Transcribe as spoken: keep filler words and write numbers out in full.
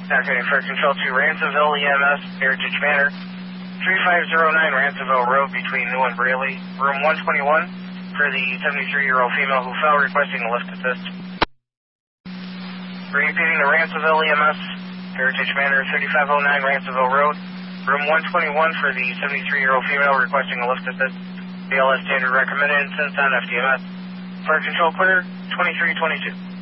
Activating Fire Control to Ransomville E M S, Heritage Manor, three five zero nine Ransomville Road between New and Braley, room one twenty-one, for the seventy-three-year-old female who fell requesting a lift assist. Repeating the Ransomville E M S, Heritage Manor, thirty-five oh nine Ransomville Road, room one twenty-one for the seventy-three-year-old female requesting a lift assist. B L S standard recommended since on F D M S. Fire Control clear, twenty-three twenty-two.